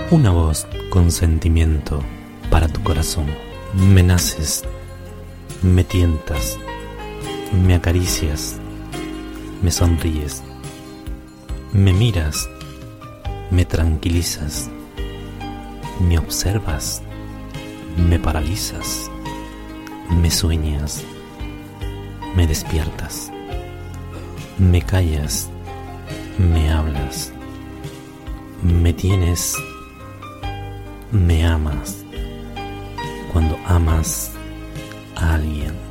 Una voz con sentimiento para tu corazón. Me naces, me tientas, me acaricias, me sonríes, me miras, me tranquilizas, me observas, me paralizas, me sueñas, me despiertas, me callas, me hablas, me tienes, me amas. Cuando amas a alguien.